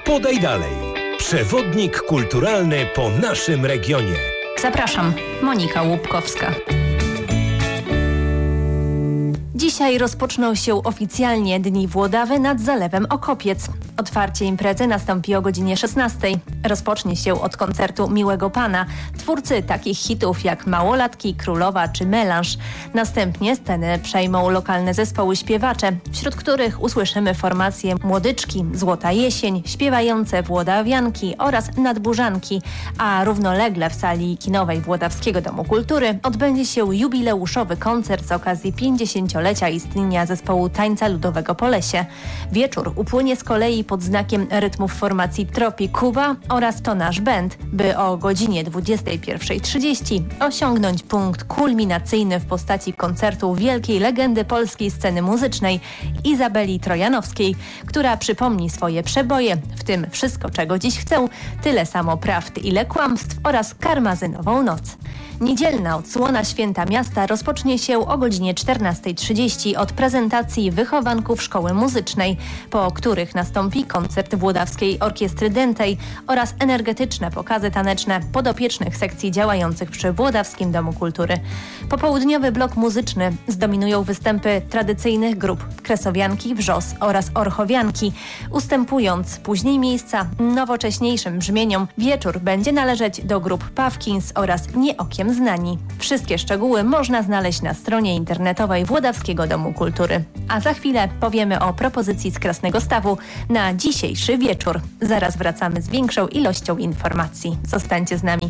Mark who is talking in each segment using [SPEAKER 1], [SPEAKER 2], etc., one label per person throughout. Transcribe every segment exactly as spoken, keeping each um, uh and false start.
[SPEAKER 1] Podaj dalej. Przewodnik kulturalny po naszym regionie.
[SPEAKER 2] Zapraszam, Monika Łupkowska. Dzisiaj rozpoczną się oficjalnie Dni Włodawy nad Zalewem Okopiec. Otwarcie imprezy nastąpi o godzinie szesnastej. Rozpocznie się od koncertu Miłego Pana, twórcy takich hitów jak Małolatki, Królowa czy Melanż. Następnie scenę przejmą lokalne zespoły śpiewacze, wśród których usłyszymy formacje Młodyczki, Złota Jesień, śpiewające Włodawianki oraz Nadburzanki, a równolegle w sali kinowej Włodawskiego Domu Kultury odbędzie się jubileuszowy koncert z okazji pięćdziesięciolecia istnienia zespołu tańca ludowego Polesie. Wieczór upłynie z kolei pod znakiem rytmów formacji Tropi Kuba oraz To Nasz Band, by o godzinie dwudziestej pierwszej trzydzieści osiągnąć punkt kulminacyjny w postaci koncertu wielkiej legendy polskiej sceny muzycznej Izabeli Trojanowskiej, która przypomni swoje przeboje, w tym Wszystko, czego dziś chcę, Tyle samo prawd, ile kłamstw oraz Karmazynową noc. Niedzielna odsłona Święta Miasta rozpocznie się o godzinie czternastej trzydzieści od prezentacji wychowanków Szkoły Muzycznej, po których nastąpi koncert Włodawskiej Orkiestry Dętej oraz energetyczne pokazy taneczne podopiecznych sekcji działających przy Włodawskim Domu Kultury. Popołudniowy blok muzyczny zdominują występy tradycyjnych grup Kresowianki, Wrzos oraz Orchowianki, ustępując później miejsca nowocześniejszym brzmieniom. Wieczór będzie należeć do grup Pawkins oraz Nie Okiem Znani. Wszystkie szczegóły można znaleźć na stronie internetowej Włodawskiego Domu Kultury. A za chwilę powiemy o propozycji z Krasnego Stawu na dzisiejszy wieczór. Zaraz wracamy z większą ilością informacji. Zostańcie z nami.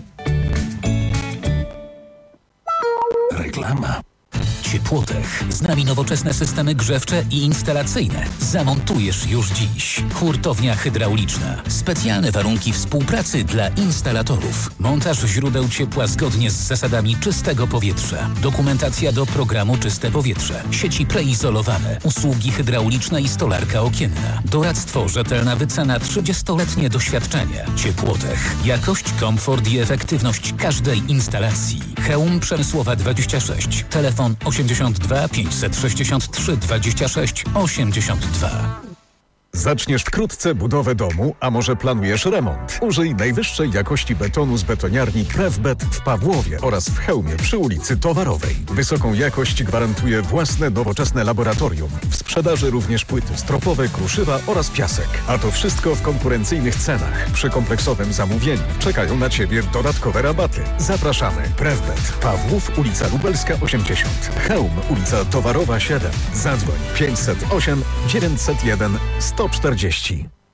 [SPEAKER 3] Reklama. Ciepłotech. Z nami nowoczesne systemy grzewcze i instalacyjne. Zamontujesz już dziś. Hurtownia hydrauliczna. Specjalne warunki współpracy dla instalatorów. Montaż źródeł ciepła zgodnie z zasadami czystego powietrza. Dokumentacja do programu Czyste Powietrze. Sieci preizolowane. Usługi hydrauliczne i stolarka okienna. Doradztwo, rzetelna wycena, trzydziestoletnie doświadczenie. Ciepłotech. Jakość, komfort i efektywność każdej instalacji. Chełm Przemysłowa dwadzieścia sześć. Telefon osiemdziesiąt dwa pięćset sześćdziesiąt trzy dwadzieścia sześć osiemdziesiąt dwa.
[SPEAKER 4] Zaczniesz wkrótce budowę domu, a może planujesz remont? Użyj najwyższej jakości betonu z betoniarni Prefbet w Pawłowie oraz w Chełmie przy ulicy Towarowej. Wysoką jakość gwarantuje własne nowoczesne laboratorium. W sprzedaży również płyty stropowe, kruszywa oraz piasek. A to wszystko w konkurencyjnych cenach. Przy kompleksowym zamówieniu czekają na Ciebie dodatkowe rabaty. Zapraszamy. Prefbet. Pawłów, ulica Lubelska osiemdziesiąt. Chełm, ulica Towarowa siedem. Zadzwoń pięćset osiem dziewięćset jeden sto czterdzieści.